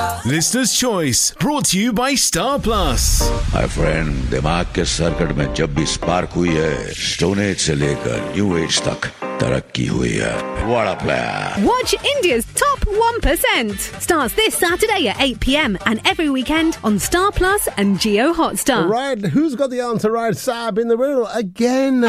Listener's Choice, brought to you by Star Plus. My friend, दिमाग के circuit में जब भी स्पार्क हुई है, स्टोन एज से लेकर न्यू एज तक तरक्की हुई है. What a plan. Watch India's top 1%. Starts this Saturday at 8 p.m. and every weekend on Star Plus and Jio Hotstar. Right, who's got the answer right? Saab in the riddle again.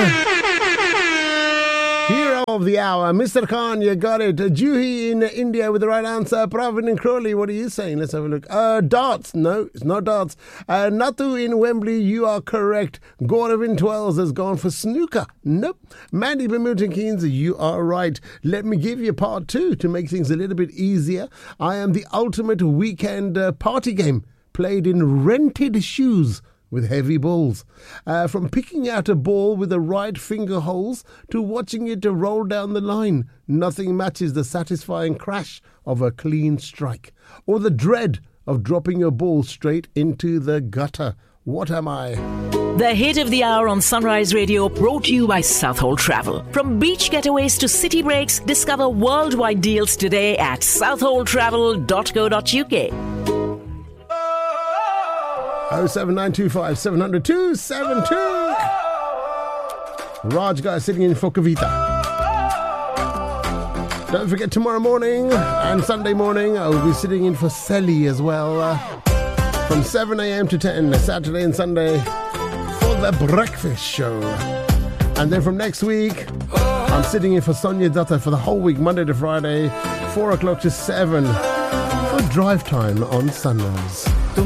Hero of the hour, Mr. Khan, you got it. Juhi in India with the right answer. Pravin in Crawley, what are you saying? Let's have a look. Darts, no, it's not darts. Natu in Wembley, you are correct. Gaurav in Twells has gone for snooker. Nope. Mandy in Milton Keynes, you are right. Let me give you part two to make things a little bit easier. I am the ultimate weekend party game played in rented shoes with heavy balls. From picking out a ball with the right finger holes to watching it roll down the line, nothing matches the satisfying crash of a clean strike or the dread of dropping your ball straight into the gutter. What am I? The hit of the hour on Sunrise Radio, brought to you by Southhold Travel. From beach getaways to city breaks, discover worldwide deals today at southholdtravel.co.uk. 07925 700 272. Raj guy sitting in for Kavita. Don't forget tomorrow morning and Sunday morning I'll be sitting in for Selly as well, from 7 a.m. to 10 Saturday and Sunday for the breakfast show. And then from next week I'm sitting in for Sonia Datta for the whole week, Monday to Friday, 4 o'clock to 7 for drive time on Sunrise.